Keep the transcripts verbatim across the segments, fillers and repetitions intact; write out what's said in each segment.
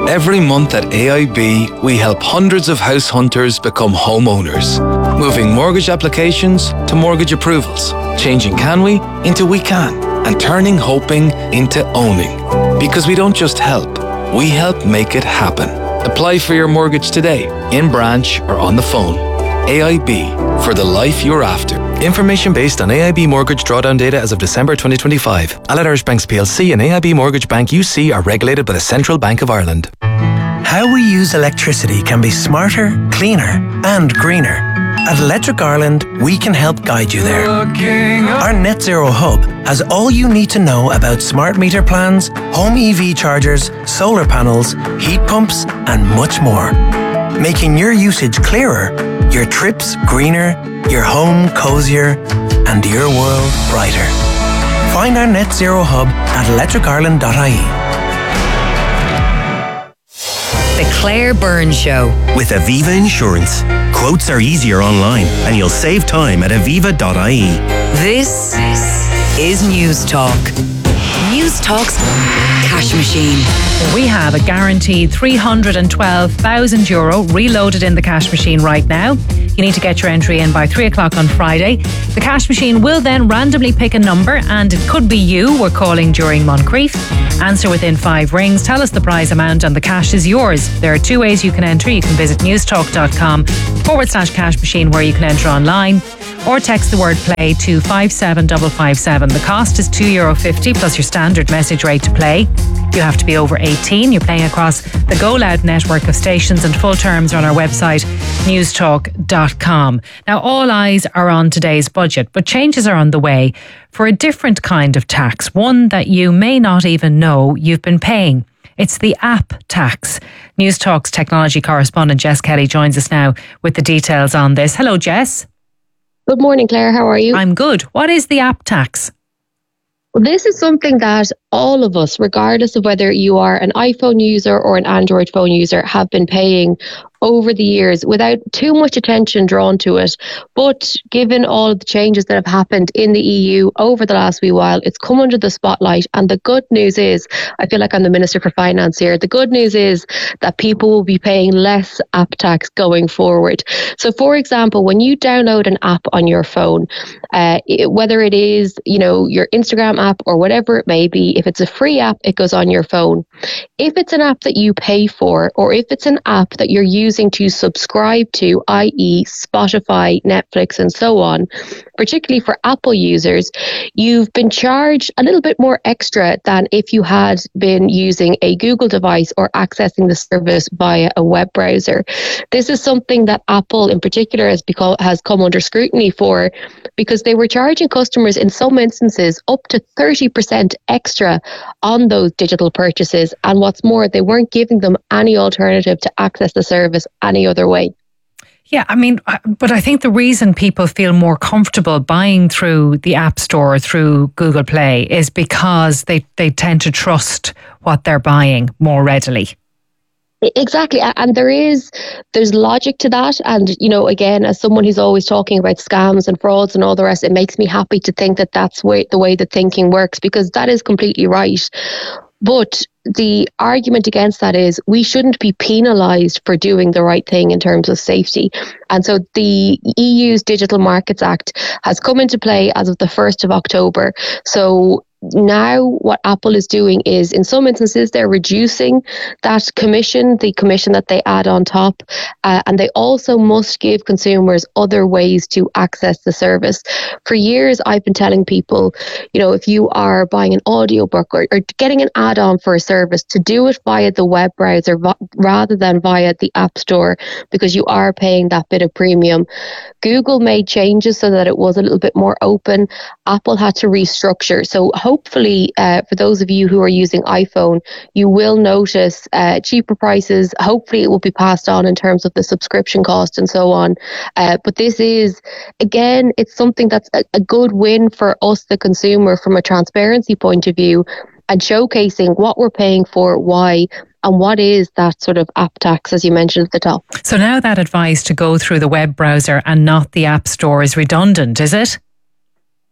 Every month at A I B, we help hundreds of house hunters become homeowners, moving mortgage applications to mortgage approvals, changing can we into we can, and turning hoping into owning. Because we don't just help, we help make it happen. Apply for your mortgage today, in branch or on the phone. A I B, for the life you're after. Information based on A I B mortgage drawdown data as of December twenty twenty-five. Allied Irish Banks P L C and A I B Mortgage Bank U C are regulated by the Central Bank of Ireland. How we use electricity can be smarter, cleaner and greener. At Electric Ireland, we can help guide you there. Our Net Zero Hub has all you need to know about smart meter plans, home E V chargers, solar panels, heat pumps and much more. Making your usage clearer, your trips greener, your home cozier and your world brighter. Find our Net Zero Hub at electric ireland dot I E. The Claire Byrne Show. With Aviva Insurance. Quotes are easier online and you'll save time at aviva dot I E. This is News Talk. News Talk's cash machine. We have a guaranteed three hundred twelve thousand euro reloaded in the cash machine right now. You need to get your entry in by three o'clock on Friday. The cash machine will then randomly pick a number and it could be you we're calling during Moncrief. Answer within five rings, tell us the prize amount and the cash is yours. There are two ways you can enter. You can visit newstalk.com forward slash cash machine where you can enter online or text the word play to five seven five five seven. The cost is two euro fifty plus your standard message rate to play. You have to be over eighteen. You're playing across the Go Loud network of stations and full terms are on our website newstalk dot com. Now all eyes are on today's budget, but changes are on the way for a different kind of tax, one that you may not even know you've been paying. It's the app tax. News Talk's technology correspondent Jess Kelly joins us now with the details on this. Hello, Jess. Good morning, Claire. How are you? I'm good. What is the app tax? Well, this is something that all of us, regardless of whether you are an iPhone user or an Android phone user, have been paying over the years without too much attention drawn to it. But given all of the changes that have happened in the E U over the last wee while, it's come under the spotlight. And the good news is, I feel like I'm the Minister for Finance here, the good news is that people will be paying less app tax going forward. So for example, when you download an app on your phone, uh, it, whether it is, you know, your Instagram app or whatever it may be, if it's a free app, it goes on your phone. If it's an app that you pay for, or if it's an app that you're using to subscribe to, that is Spotify, Netflix and so on, particularly for Apple users, you've been charged a little bit more extra than if you had been using a Google device or accessing the service via a web browser. This is something that Apple in particular has become, has come under scrutiny for, because they were charging customers in some instances up to thirty percent extra on those digital purchases. And what's more, they weren't giving them any alternative to access the service any other way. Yeah, I mean, but I think the reason people feel more comfortable buying through the App Store, through Google Play, is because they, they tend to trust what they're buying more readily. Exactly. And there is, there's logic to that. And, you know, again, as someone who's always talking about scams and frauds and all the rest, it makes me happy to think that that's way, the way the thinking works, because that is completely right. But the argument against that is we shouldn't be penalised for doing the right thing in terms of safety. And so the E U's Digital Markets Act has come into play as of the first of October. So now what Apple is doing is, in some instances, they're reducing that commission, the commission that they add on top, uh, and they also must give consumers other ways to access the service. For years, I've been telling people, you know, if you are buying an audiobook or, or getting an add-on for a service, to do it via the web browser v- rather than via the App Store, because you are paying that bit of premium. Google made changes so that it was a little bit more open. Apple had to restructure. So hopefully, uh, for those of you who are using iPhone, you will notice uh, cheaper prices. Hopefully, it will be passed on in terms of the subscription cost and so on. Uh, but this is, again, it's something that's a, a good win for us, the consumer, from a transparency point of view, and showcasing what we're paying for, why, and what is that sort of app tax, as you mentioned at the top. So now that advice to go through the web browser and not the App Store is redundant, is it?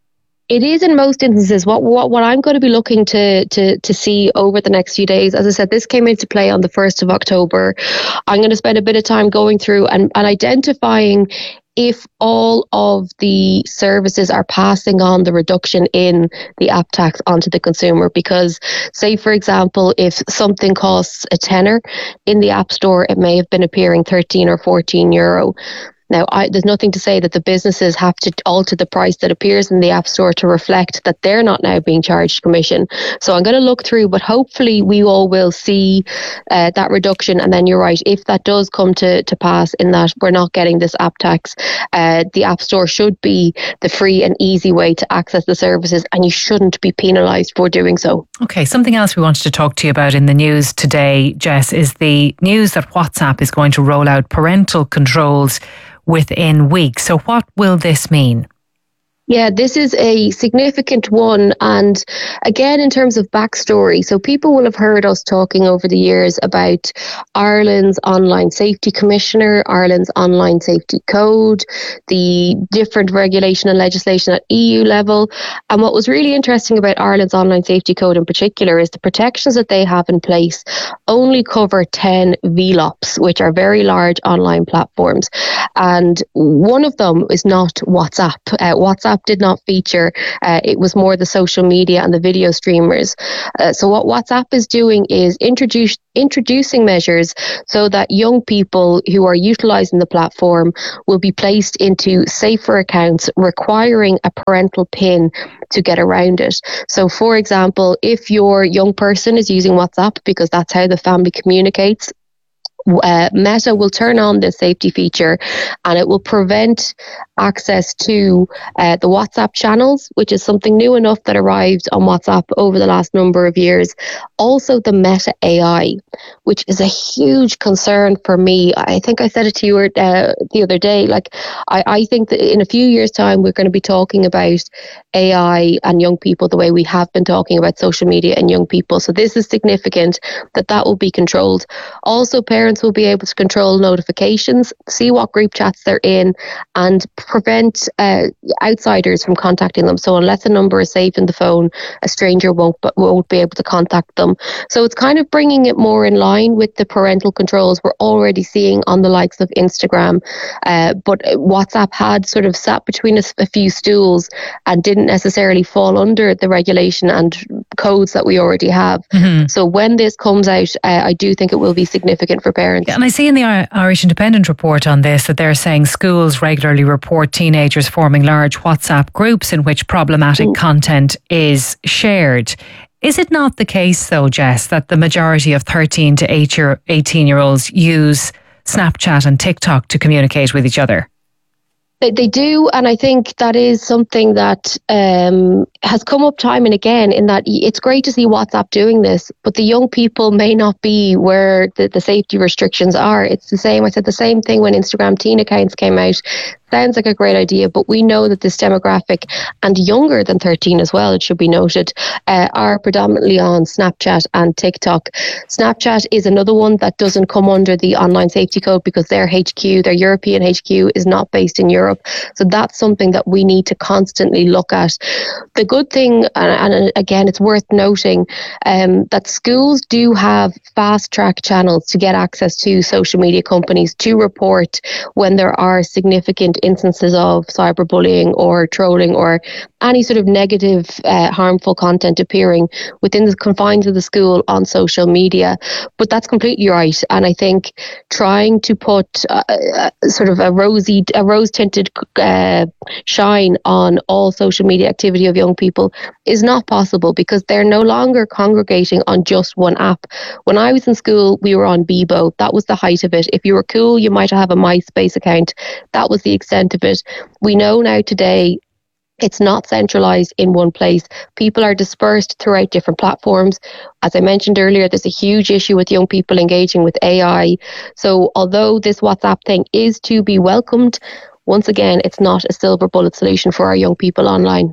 It is in most instances. What what what I'm going to be looking to to to see over the next few days, as I said, this came into play on the first of October. I'm going to spend a bit of time going through and, and identifying if all of the services are passing on the reduction in the app tax onto the consumer. Because, say, for example, if something costs a tenner in the App Store, it may have been appearing thirteen or fourteen euro. Now, I, there's nothing to say that the businesses have to alter the price that appears in the App Store to reflect that they're not now being charged commission. So I'm going to look through, but hopefully we all will see uh, that reduction. And then you're right, if that does come to, to pass in that we're not getting this app tax, uh, the App Store should be the free and easy way to access the services, and you shouldn't be penalised for doing so. Okay, something else we wanted to talk to you about in the news today, Jess, is the news that WhatsApp is going to roll out parental controls within weeks. So what will this mean? Yeah, this is a significant one. And again, in terms of backstory, so people will have heard us talking over the years about Ireland's Online Safety Commissioner, Ireland's Online Safety Code, the different regulation and legislation at E U level. And what was really interesting about Ireland's Online Safety Code in particular is the protections that they have in place only cover ten V LOPs, which are very large online platforms. And one of them is not WhatsApp. Uh, WhatsApp did not feature. Uh, it was more the social media and the video streamers. Uh, so what WhatsApp is doing is introduce, introducing measures so that young people who are utilising the platform will be placed into safer accounts requiring a parental PIN to get around it. So for example, if your young person is using WhatsApp because that's how the family communicates, Uh, Meta will turn on this safety feature and it will prevent access to uh, the WhatsApp channels, which is something new enough that arrived on WhatsApp over the last number of years. Also the Meta A I, which is a huge concern for me. I think I said it to you uh, the other day. Like, I, I think that in a few years' time, we're going to be talking about A I and young people the way we have been talking about social media and young people. So this is significant that that will be controlled. Also, parents will be able to control notifications, see what group chats they're in, and prevent uh, outsiders from contacting them. So unless a number is saved in the phone, a stranger won't won't be able to contact them. So it's kind of bringing it more in line with the parental controls we're already seeing on the likes of Instagram. Uh, but WhatsApp had sort of sat between a, a few stools and didn't necessarily fall under the regulation and codes that we already have. Mm-hmm. So when this comes out, uh, I do think it will be significant for parents. Yeah, and I see in the Irish Independent report on this that they're saying schools regularly report teenagers forming large WhatsApp groups in which problematic mm. content is shared. Is it not the case, though, Jess, that the majority of thirteen to eighteen-year-olds use Snapchat and TikTok to communicate with each other? They, they do, and I think that is something that um, has come up time and again, in that it's great to see WhatsApp doing this, but the young people may not be where the, the safety restrictions are. It's the same. I said the same thing when Instagram teen accounts came out. Sounds like a great idea, but we know that this demographic, and younger than thirteen as well, it should be noted, uh, are predominantly on Snapchat and TikTok. Snapchat is another one that doesn't come under the online safety code because their H Q, their European H Q, is not based in Europe. So that's something that we need to constantly look at. The good thing, and, and again, it's worth noting, um, that schools do have fast track channels to get access to social media companies to report when there are significant instances of cyberbullying or trolling or any sort of negative, uh, harmful content appearing within the confines of the school on social media. But that's completely right. And I think trying to put uh, uh, sort of a rosy, a rose-tinted uh, shine on all social media activity of young people is not possible because they're no longer congregating on just one app. When I was in school, we were on Bebo. That was the height of it. If you were cool, you might have a MySpace account. That was the extent of it. We know now today it's not centralised in one place. People are dispersed throughout different platforms. As I mentioned earlier, there's a huge issue with young people engaging with A I. So although this WhatsApp thing is to be welcomed, once again, it's not a silver bullet solution for our young people online.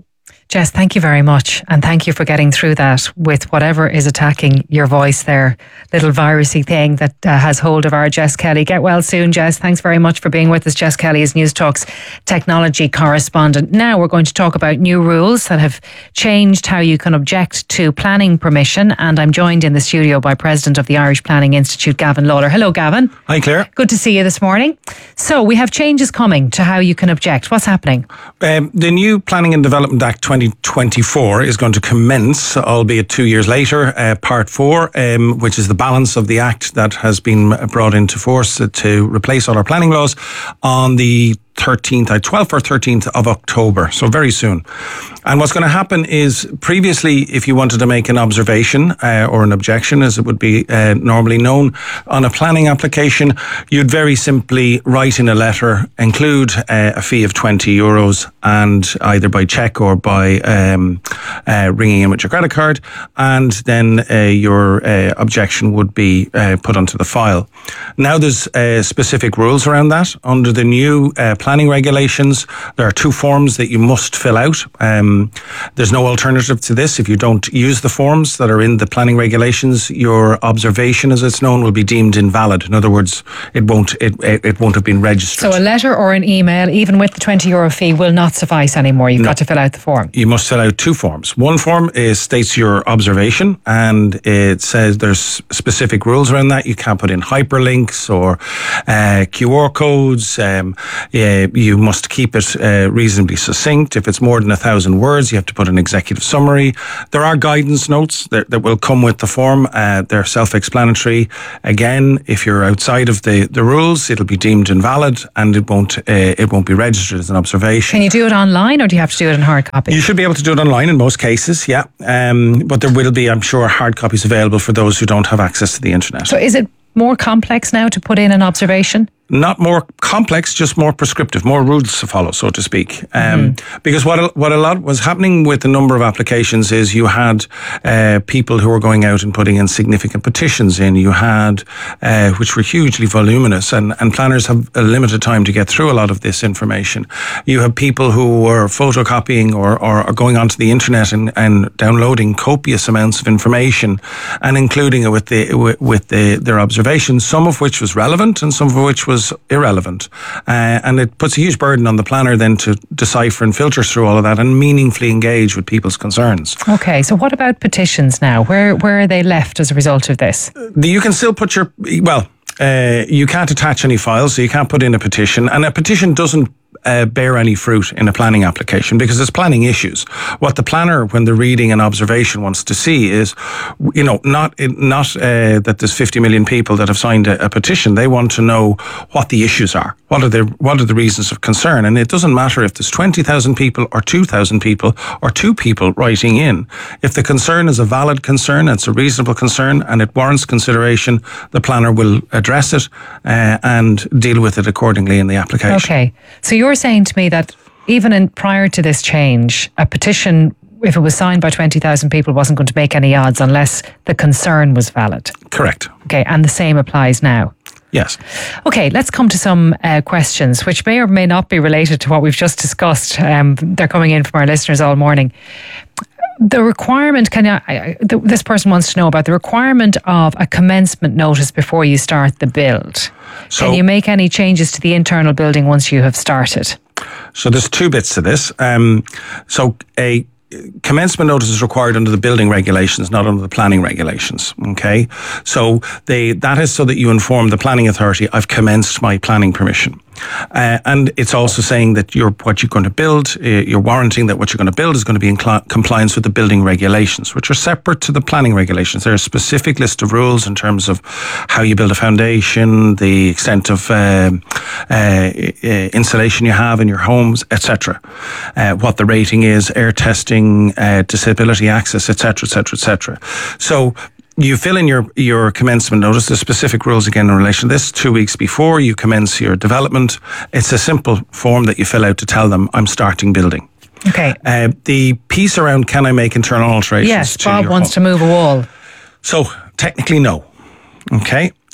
Jess, thank you very much. And thank you for getting through that with whatever is attacking your voice there. Little virusy thing that uh, has hold of our Jess Kelly. Get well soon, Jess. Thanks very much for being with us. Jess Kelly is News Talk's technology correspondent. Now we're going to talk about new rules that have changed how you can object to planning permission. And I'm joined in the studio by President of the Irish Planning Institute, Gavin Lawler. Hello, Gavin. Hi, Claire. Good to see you this morning. So we have changes coming to how you can object. What's happening? Um, the new Planning and Development Act twenty twenty-four is going to commence, albeit two years later, uh, part four, um, which is the balance of the act that has been brought into force to replace all our planning laws on the thirteenth, twelfth or thirteenth of October, so very soon. And what's going to happen is, previously, if you wanted to make an observation uh, or an objection, as it would be uh, normally known, on a planning application, you'd very simply write in a letter, include uh, a fee of twenty euros, and either by cheque or by um, uh, ringing in with your credit card, and then uh, your uh, objection would be uh, put onto the file. Now there's uh, specific rules around that. Under the new uh, planning regulations, there are two forms that you must fill out. Um, there's no alternative to this. If you don't use the forms that are in the planning regulations, your observation, as it's known, will be deemed invalid. In other words, it won't it, it, it won't have been registered. So a letter or an email, even with the twenty euro fee, will not suffice anymore. You've no. got to fill out the form. You must fill out two forms. One form is states your observation, and it says there's specific rules around that. You can't put in hyperlinks or uh, Q R codes. Um, yeah, you must keep it uh, reasonably succinct. If it's more than a thousand words, you have to put an executive summary. There are guidance notes that, that will come with the form. Uh, they're self-explanatory. Again, if you're outside of the, the rules, it'll be deemed invalid, and it won't uh, it won't be registered as an observation. Can you do it online, or do you have to do it in hard copy? You should be able to do it online in most cases, yeah. Um, but there will be, I'm sure, hard copies available for those who don't have access to the internet. So is it more complex now to put in an observation? Not more complex, just more prescriptive, more rules to follow, so to speak. Um, mm-hmm. Because what a, what a lot was happening with the number of applications is you had uh, people who were going out and putting in significant petitions in. You had, uh, which were hugely voluminous, and, and planners have a limited time to get through a lot of this information. You have people who were photocopying or, or, or going onto the internet and, and downloading copious amounts of information and including it with the with, with the, their observations, some of which was relevant and some of which was was irrelevant, uh, and it puts a huge burden on the planner then to decipher and filter through all of that and meaningfully engage with people's concerns. Okay, so what about petitions now? Where where are they left as a result of this? You can still put your, well, uh, you can't attach any files, so you can't put in a petition, and a petition doesn't Uh, bear any fruit in a planning application because it's planning issues. What the planner, when they're reading an observation, wants to see is, you know, not not uh, that there's fifty million people that have signed a, a petition. They want to know what the issues are. What are the what are the reasons of concern? And it doesn't matter if there's twenty thousand people or two thousand people or two people writing in. If the concern is a valid concern, it's a reasonable concern, and it warrants consideration, the planner will address it uh, and deal with it accordingly in the application. Okay, so you're saying to me that even in prior to this change, a petition, if it was signed by twenty thousand people, wasn't going to make any odds unless the concern was valid. Correct. Okay, and the same applies now. Yes. Okay, let's come to some uh, questions which may or may not be related to what we've just discussed. Um, they're coming in from our listeners all morning. The requirement, can I, I, this person wants to know about the requirement of a commencement notice before you start the build. So, can you make any changes to the internal building once you have started? So there's two bits to this. Um, so a commencement notice is required under the building regulations, not under the planning regulations. Okay, so they that is so that you inform the planning authority, I've commenced my planning permission. Uh, and it's also saying that you're, what you're going to build, uh, you're warranting that what you're going to build is going to be in cl- compliance with the building regulations, which are separate to the planning regulations. There are a specific list of rules in terms of how you build a foundation, the extent of uh, uh, insulation you have in your homes, et cetera. Uh, what the rating is, air testing, uh, disability access, et cetera, et cetera, et cetera. So you fill in your, your commencement notice. There's specific rules again in relation to this. Two weeks before you commence your development, it's a simple form that you fill out to tell them, I'm starting building. Okay. Uh, the piece around, can I make internal alterations? Yes, to Bob your wants home? to move a wall. So technically no. Okay.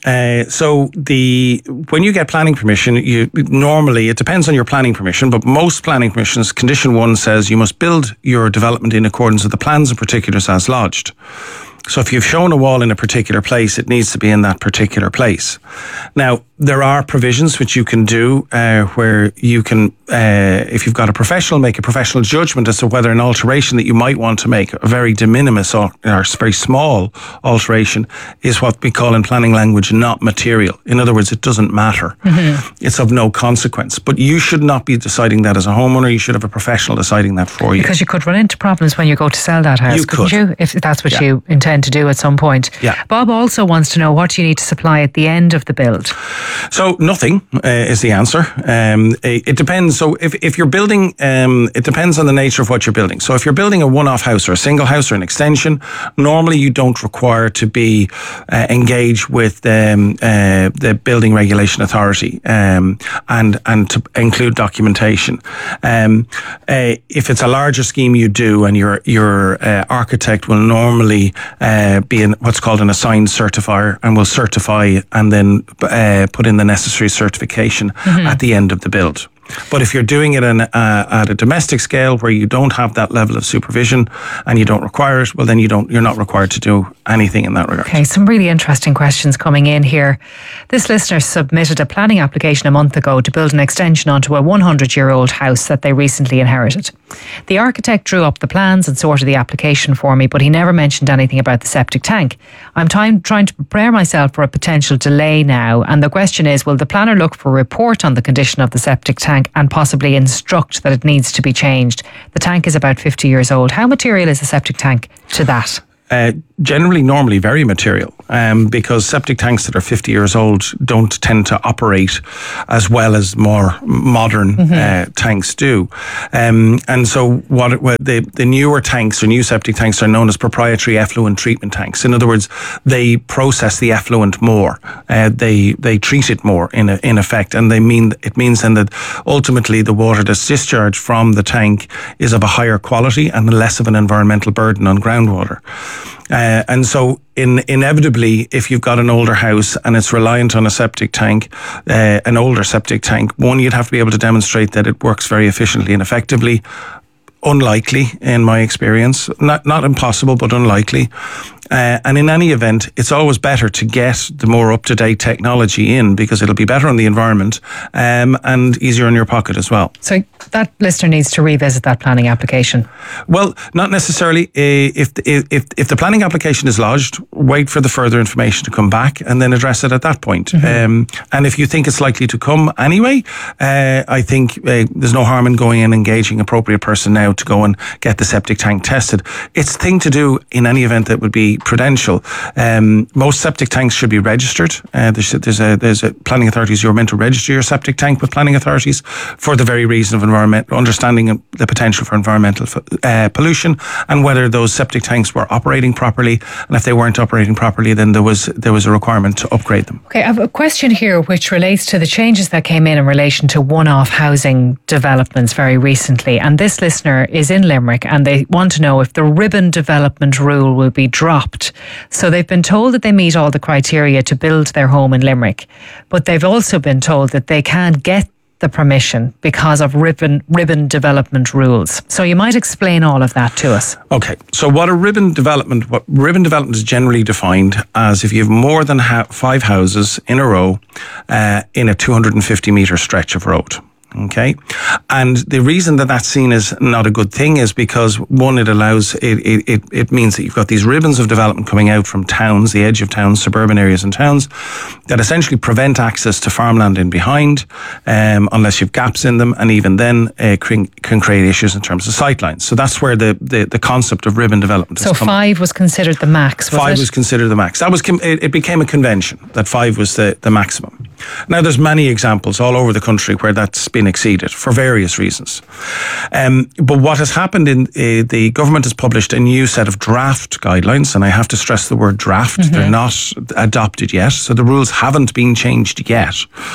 uh, so the when you get planning permission, you normally, it depends on your planning permission, but most planning permissions, condition one says you must build your development in accordance with the plans and particulars as lodged. So if you've shown a wall in a particular place, it needs to be in that particular place. Now, there are provisions which you can do uh, where you can, uh, if you've got a professional, make a professional judgment as to whether an alteration that you might want to make, a very de minimis or, or very small alteration, is what we call in planning language not material. In other words, it doesn't matter. Mm-hmm. It's of no consequence. But you should not be deciding that as a homeowner. You should have a professional deciding that for you. Because you could run into problems when you go to sell that house, you couldn't could. you? If that's what Yeah. you intend to do at some point. Yeah. Bob also wants to know, what do you need to supply at the end of the build? So nothing uh, is the answer. Um, it, it depends. So if, if you're building, um, it depends on the nature of what you're building. So if you're building a one-off house or a single house or an extension, normally you don't require to be uh, engaged with um, uh, the Building Regulation Authority um, and and to include documentation. Um, uh, if it's a larger scheme, you do, and your your uh, architect will normally uh, be in what's called an assigned certifier and will certify and then uh, put in the necessary certification mm-hmm. at the end of the build. But if you're doing it in, uh, at a domestic scale where you don't have that level of supervision and you don't require it, well, then you don't, you're not required to do anything in that regard. Okay, some really interesting questions coming in here. This listener submitted a planning application a month ago to build an extension onto a hundred-year-old house that they recently inherited. The architect drew up the plans and sorted the application for me, but he never mentioned anything about the septic tank. I'm time, trying to prepare myself for a potential delay now, and the question is, will the planner look for a report on the condition of the septic tank and possibly instruct that it needs to be changed? The tank is about fifty years old. How material is the septic tank to that? Uh, generally, normally very material, um, because septic tanks that are fifty years old don't tend to operate as well as more modern mm-hmm. uh, tanks do. Um, and so what, it, what the, the newer tanks or new septic tanks are known as proprietary effluent treatment tanks. In other words, they process the effluent more. Uh, they they treat it more in a, in effect, and they mean it means then that ultimately the water that's discharged from the tank is of a higher quality and less of an environmental burden on groundwater. Uh, and so in, inevitably, if you've got an older house and it's reliant on a septic tank, uh, an older septic tank, one, you'd have to be able to demonstrate that it works very efficiently and effectively. Unlikely, in my experience. Not not impossible, but unlikely. Uh, and in any event, it's always better to get the more up-to-date technology in, because it'll be better on the environment um, and easier in your pocket as well. So that listener needs to revisit that planning application? Well, not necessarily. Uh, if, the, if if the planning application is lodged, wait for the further information to come back and then address it at that point. Mm-hmm. Um, and if you think it's likely to come anyway, uh, I think uh, there's no harm in going and engaging appropriate person now to go and get the septic tank tested. It's a thing to do in any event that would be prudential. Um, most septic tanks should be registered. Uh, there's, there's a there's a planning authorities. You're meant to register your septic tank with planning authorities for the very reason of environment, understanding the potential for environmental uh, pollution and whether those septic tanks were operating properly. And if they weren't operating properly, then there was there was a requirement to upgrade them. Okay, I have a question here which relates to the changes that came in in relation to one-off housing developments very recently. And this listener is in Limerick and they want to know if the ribbon development rule will be dropped. So they've been told that they meet all the criteria to build their home in Limerick, but they've also been told that they can't get the permission because of ribbon ribbon development rules. So you might explain all of that to us. Okay, so what a ribbon development, what ribbon development is generally defined as if you have more than ha- five houses in a row uh, in a two hundred fifty metre stretch of road. Okay. And the reason that that's seen as not a good thing is because, one, it allows, it, it, it means that you've got these ribbons of development coming out from towns, the edge of towns, suburban areas and towns, that essentially prevent access to farmland in behind, um, unless you've gaps in them. And even then, uh, can, can create issues in terms of sightlines. So that's where the, the, the concept of ribbon development so is coming. So five was considered the max, was Five it? was considered the max. That was, it, it became a convention that five was the, the maximum. Now, there's many examples all over the country where that's been exceeded for various reasons. Um, but what has happened in uh, the government has published a new set of draft guidelines, and I have to stress the word draft. Mm-hmm. They're not adopted yet, so the rules haven't been changed yet.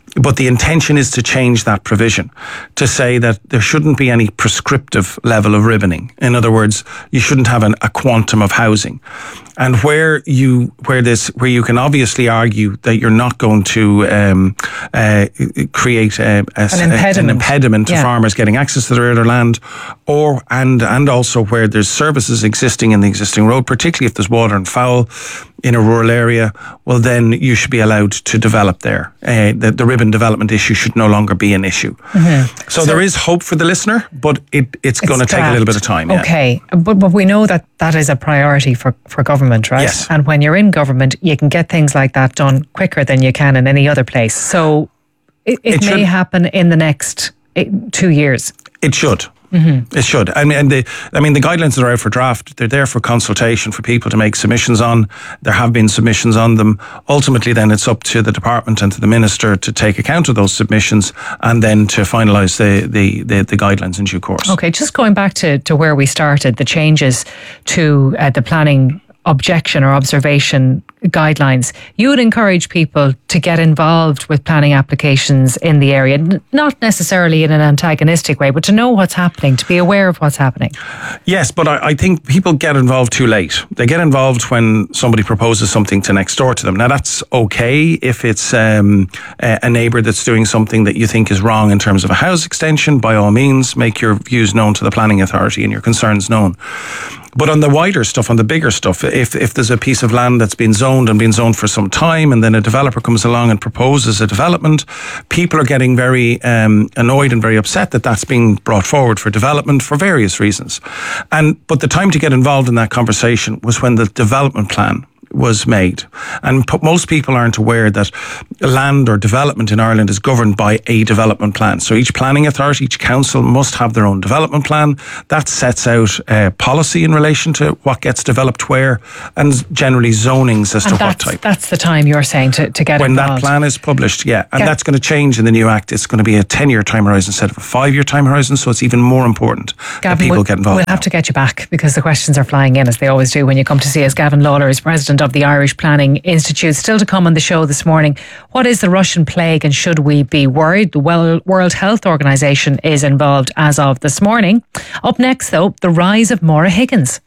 But the intention is to change that provision, to say that there shouldn't be any prescriptive level of ribboning. In other words, you shouldn't have an, a quantum of housing. And where you where this where you can obviously argue that you're not going to um, uh, create a, a, an impediment, an impediment to yeah. farmers getting access to their land, or and and also where there's services existing in the existing road, particularly if there's water and foul in a rural area, well then you should be allowed to develop there. Uh, the, the ribbon development issue should no longer be an issue. Mm-hmm. So, so there is hope for the listener, but it, it's, it's going to take a little bit of time. Yeah. Okay, but, but we know that that is a priority for, for government, right? Yes. And when you're in government, you can get things like that done quicker than you can in any other place. So it, it, it may should, happen in the next two years. It should. Mm-hmm. It should. I mean, and the, I mean, the guidelines that are out for draft, they're there for consultation for people to make submissions on. There have been submissions on them. Ultimately, then it's up to the department and to the minister to take account of those submissions and then to finalise the, the, the, the guidelines in due course. Okay, just going back to, to where we started, the changes to uh, the planning objection or observation guidelines, you would encourage people to get involved with planning applications in the area, not necessarily in an antagonistic way, but to know what's happening, to be aware of what's happening. Yes, but I, I think people get involved too late. They get involved when somebody proposes something to next door to them. Now that's okay if it's um, a, a neighbour that's doing something that you think is wrong in terms of a house extension. By all means, make your views known to the planning authority and your concerns known. But on the wider stuff, on the bigger stuff, if if there's a piece of land that's been zoned and been zoned for some time, and then a developer comes along and proposes a development, people are getting very um, annoyed and very upset that that's being brought forward for development for various reasons. And but the time to get involved in that conversation was when the development plan was made. And most people aren't aware that land or development in Ireland is governed by a development plan. So each planning authority, each council must have their own development plan. That sets out uh, policy in relation to what gets developed where, and generally zonings as and to what type. That's the time you're saying to, to get when involved. When that plan is published, yeah. And Get- that's going to change in the new Act. It's going to be a ten-year time horizon instead of a five-year time horizon, so it's even more important Gavin, that people we'll, get involved. We'll have to get you back because the questions are flying in, as they always do when you come to see us. Gavin Lawler is president of the Irish Planning Institute. Still to come on the show this morning, what is the Russian plague and should we be worried? The World Health Organization is involved as of this morning. Up next, though, the rise of Maura Higgins.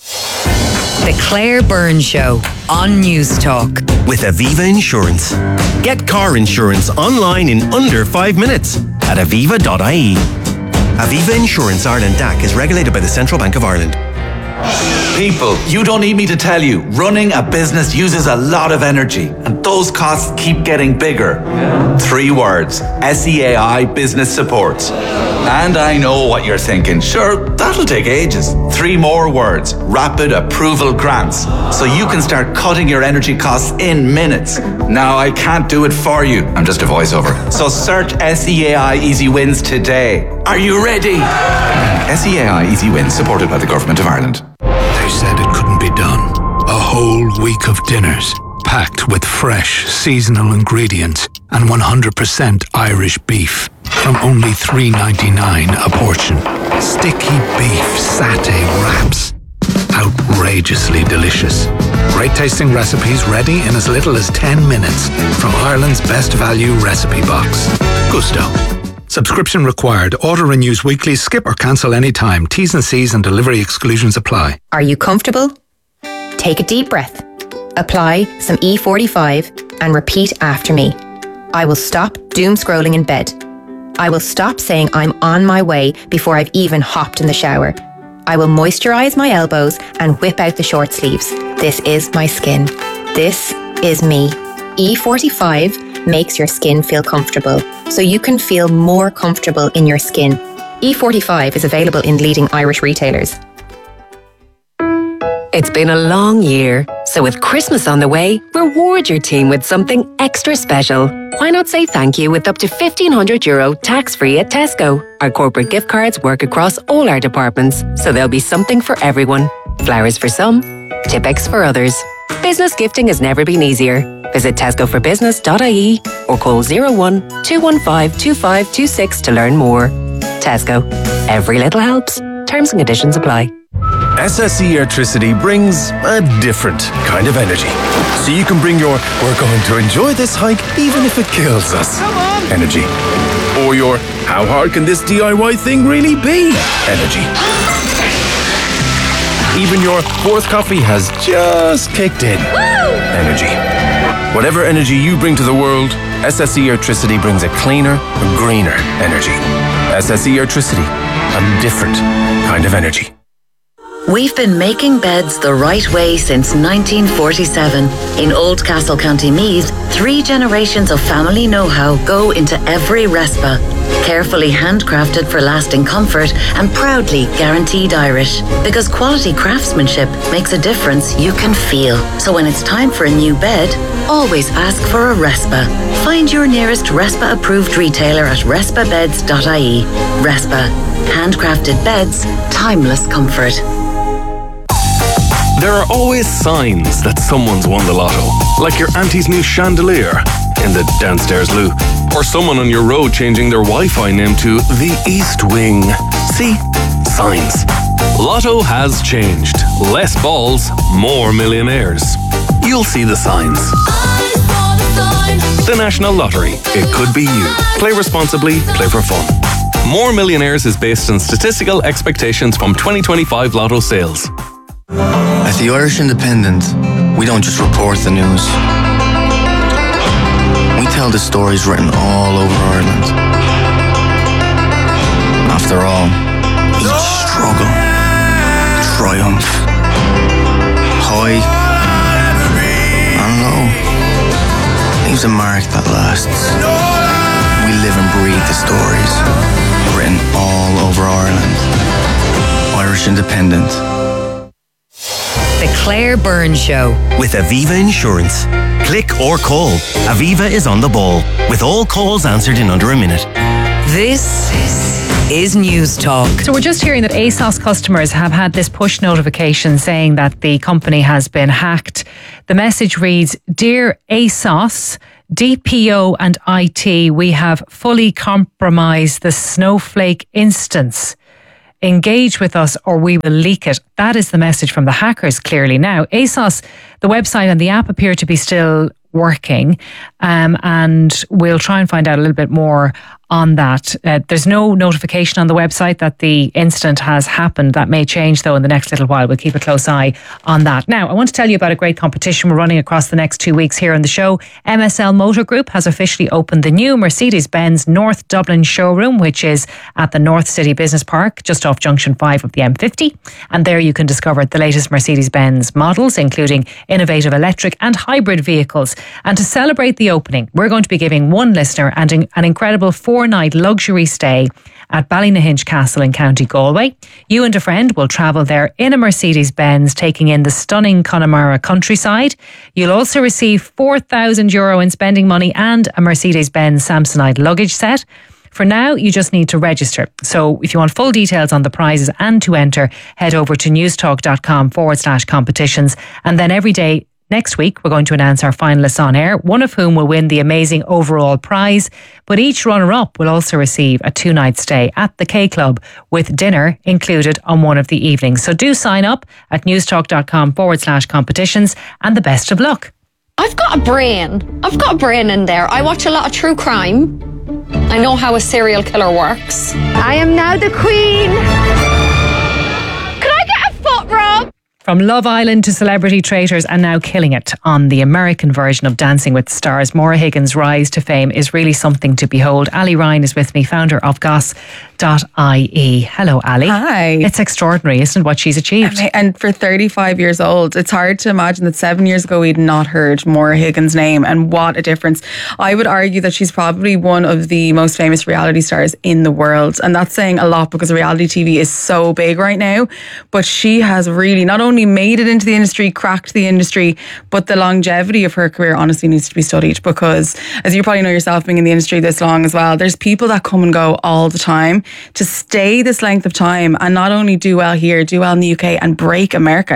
The Claire Byrne Show on News Talk. With Aviva Insurance. Get car insurance online in under five minutes at aviva dot I E. Aviva Insurance Ireland D A C is regulated by the Central Bank of Ireland. People, you don't need me to tell you, running a business uses a lot of energy and those costs keep getting bigger. Yeah. Three words, S E A I Business Supports. And I know what you're thinking, sure, that'll take ages. Three more words, Rapid Approval Grants, so you can start cutting your energy costs in minutes. Now, I can't do it for you, I'm just a voiceover. So search S E A I Easy Wins today. Are you ready? S E A I Easy Wins, supported by the Government of Ireland. They said it couldn't be done. A whole week of dinners, packed with fresh, seasonal ingredients and one hundred percent Irish beef from only three ninety-nine a portion. Sticky beef satay wraps. Outrageously delicious. Great tasting recipes ready in as little as ten minutes from Ireland's best value recipe box. Gusto. Subscription required. Order renews weekly. Skip or cancel anytime. T's and C's and delivery exclusions apply. Are you comfortable? Take a deep breath. Apply some E forty-five and repeat after me. I will stop doom scrolling in bed. I will stop saying I'm on my way before I've even hopped in the shower. I will moisturise my elbows and whip out the short sleeves. This is my skin. This is me. E forty-five makes your skin feel comfortable, so you can feel more comfortable in your skin. E forty-five is available in leading Irish retailers. It's been a long year, so with Christmas on the way, reward your team with something extra special. Why not say thank you with up to fifteen hundred euro tax-free at Tesco? Our corporate gift cards work across all our departments, so there'll be something for everyone. Flowers for some, Tipp-Ex for others. Business gifting has never been easier. Visit tesco for business dot I E or call zero one two one five two five two six to learn more. Tesco. Every little helps. Terms and conditions apply. S S E Airtricity brings a different kind of energy. So you can bring your "we're going to enjoy this hike even if it kills us" energy. Or your "how hard can this D I Y thing really be" energy. Even your "fourth coffee has just kicked in" energy. Whatever energy you bring to the world, S S E Airtricity brings a cleaner, a greener energy. S S E Airtricity, a different kind of energy. We've been making beds the right way since nineteen forty-seven. In Oldcastle, County Meath, three generations of family know-how go into every Respa. Carefully handcrafted for lasting comfort and proudly guaranteed Irish. Because quality craftsmanship makes a difference you can feel. So when it's time for a new bed, always ask for a Respa. Find your nearest Respa-approved retailer at respa beds dot I E. Respa. Handcrafted beds, timeless comfort. There are always signs that someone's won the lotto, like your auntie's new chandelier in the downstairs loo, or someone on your road changing their Wi-Fi name to the East Wing. See? Signs. Lotto has changed. Less balls, more millionaires. You'll see the signs. The National Lottery. It could be you. Play responsibly, play for fun. More Millionaires is based on statistical expectations from twenty twenty-five Lotto sales. At the Irish Independent, we don't just report the news. We tell the stories written all over Ireland. After all, each struggle, triumph, high and low, leaves a mark that lasts. We live and breathe the stories written all over Ireland. Irish Independent. The Claire Byrne Show. With Aviva Insurance. Click or call. Aviva is on the ball, with all calls answered in under a minute. This is News Talk. So we're just hearing that ASOS customers have had this push notification saying that the company has been hacked. The message reads, "Dear ASOS, D P O and I T, we have fully compromised the Snowflake instance. Engage with us or we will leak it." That is the message from the hackers, clearly. Now, ASOS, the website and the app appear to be still working, um, and we'll try and find out a little bit more on that. Uh, there's no notification on the website that the incident has happened. That may change, though, in the next little while. We'll keep a close eye on that. Now, I want to tell you about a great competition we're running across the next two weeks here on the show. M S L Motor Group has officially opened the new Mercedes-Benz North Dublin showroom, which is at the North City Business Park, just off Junction five of the M fifty. And there you can discover the latest Mercedes-Benz models, including innovative electric and hybrid vehicles. And to celebrate the opening, we're going to be giving one listener and an incredible four-night luxury stay at Ballynahinch Castle in County Galway. You and a friend will travel there in a Mercedes-Benz, taking in the stunning Connemara countryside. You'll also receive four thousand euro in spending money and a Mercedes-Benz Samsonite luggage set. For now, you just need to register. So if you want full details on the prizes and to enter, head over to newstalk.com forward slash competitions. And then every day next week, we're going to announce our finalists on air, one of whom will win the amazing overall prize. But each runner-up will also receive a two-night stay at the K Club with dinner included on one of the evenings. So do sign up at newstalk.com forward slash competitions, and the best of luck. I've got a brain. I've got a brain in there. I watch a lot of true crime. I know how a serial killer works. I am now the queen. Could I get a foot rub? From Love Island to Celebrity Traitors and now killing it on the American version of Dancing with the Stars, Maura Higgins' rise to fame is really something to behold. Ali Ryan is with me, founder of goss dot I E. Hello, Ali. Hi. It's extraordinary, isn't it, what she's achieved? And for thirty-five years old, it's hard to imagine that seven years ago we'd not heard Maura Higgins' name, and what a difference. I would argue that she's probably one of the most famous reality stars in the world, and that's saying a lot because reality T V is so big right now, but she has really not only made it into the industry, cracked the industry, but the longevity of her career honestly needs to be studied, because as you probably know yourself, being in the industry this long as well, there's people that come and go all the time. To stay this length of time and not only do well here, do well in the U K and break America, it's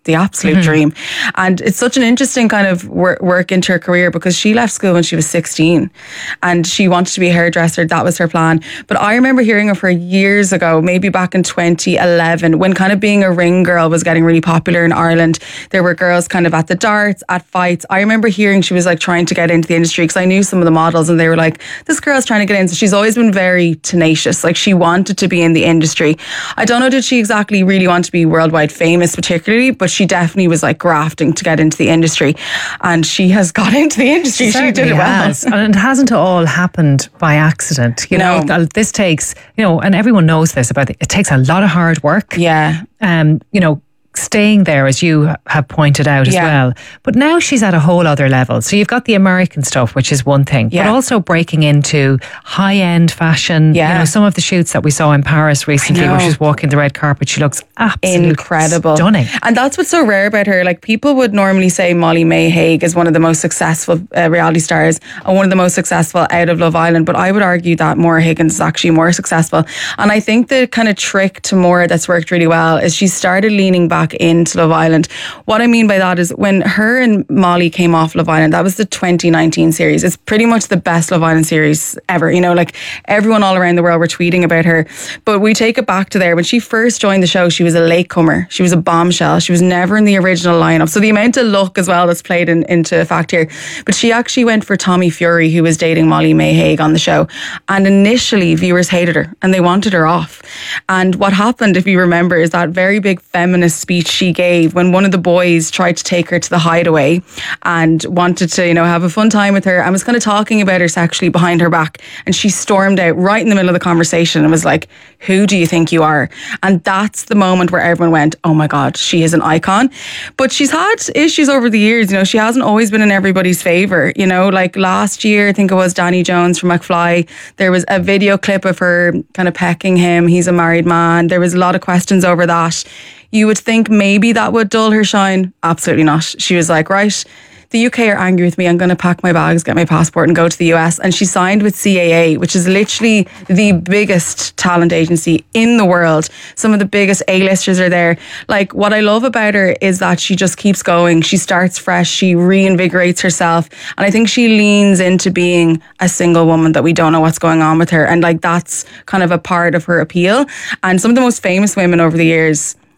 the absolute Mm-hmm. dream. And it's such an interesting kind of work, work into her career because she left school when she was sixteen and she wanted to be a hairdresser. That was her plan. But I remember hearing of her years ago, maybe back in twenty eleven, when kind of being a ring girl was getting really popular in Ireland. There were girls kind of at the darts, at fights. I remember hearing she was like trying to get into the industry because I knew some of the models and they were like, this girl's trying to get in. So she's always been very tenacious. Like she wanted to be in the industry. I don't know, did she exactly really want to be worldwide famous particularly, but she definitely was like grafting to get into the industry, and she has got into the industry. She, she did it well. Has. And it hasn't all happened by accident. You No. know, this takes, you know, and everyone knows this about it. It takes a lot of hard work. Yeah. Um, you know, staying there, as you have pointed out as Yeah. well. But now she's at a whole other level. So you've got the American stuff, which is one thing, Yeah. but also breaking into high-end fashion. Yeah. You know, some of the shoots that we saw in Paris recently, where know. she's walking the red carpet, she looks absolutely Incredible. stunning. And that's what's so rare about her. Like people would normally say Molly May Hague is one of the most successful uh, reality stars and one of the most successful out of Love Island. But I would argue that Maura Higgins is actually more successful. And I think the kind of trick to Maura that's worked really well is she started leaning back into Love Island. What I mean by that is when her and Molly came off Love Island, that was the twenty nineteen series. It's pretty much the best Love Island series ever. You know, like everyone all around the world were tweeting about her. But we take it back to there. When she first joined the show, she was a latecomer. She was a bombshell. She was never in the original lineup. So the amount of luck as well that's played in, into effect here. But she actually went for Tommy Fury, who was dating Molly May Hague on the show. And initially viewers hated her and they wanted her off. And what happened, if you remember, is that very big feminist speech she gave when one of the boys tried to take her to the hideaway and wanted to, you know, have a fun time with her and was kind of talking about her sexually behind her back. And she stormed out right in the middle of the conversation and was like, who do you think you are? And that's the moment where everyone went, oh my God, she is an icon. But she's had issues over the years. You know, she hasn't always been in everybody's favour. You know, like last year, I think it was Danny Jones from McFly. There was a video clip of her kind of pecking him. He's a married man. There was a lot of questions over that. You would think maybe that would dull her shine. Absolutely not. She was like, right, the U K are angry with me. I'm going to pack my bags, get my passport and go to the U S. And she signed with C A A, which is literally the biggest talent agency in the world. Some of the biggest A-listers are there. Like what I love about her is that she just keeps going. She starts fresh. She reinvigorates herself. And I think she leans into being a single woman that we don't know what's going on with her. And like that's kind of a part of her appeal. And some of the most famous women over the years,